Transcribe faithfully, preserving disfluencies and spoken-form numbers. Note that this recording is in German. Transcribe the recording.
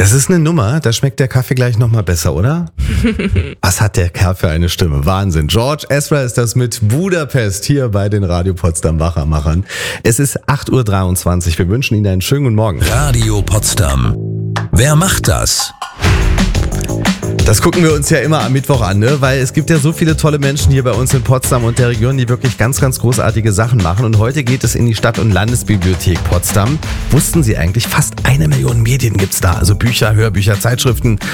Das ist eine Nummer, da schmeckt der Kaffee gleich nochmal besser, oder? Was hat der Kerl für eine Stimme? Wahnsinn. George Ezra ist das mit Budapest hier bei den Radio Potsdam Wachermachern. Es ist acht Uhr dreiundzwanzig. Wir wünschen Ihnen einen schönen guten Morgen. Radio Potsdam. Wer macht das? Das gucken wir uns ja immer am Mittwoch an, ne? Weil es gibt ja so viele tolle Menschen hier bei uns in Potsdam und der Region, die wirklich ganz, ganz großartige Sachen machen. Und heute geht es in die Stadt- und Landesbibliothek Potsdam. Wussten Sie eigentlich, fast eine Million Medien gibt's da. Also Bücher, Hörbücher, Zeitschriften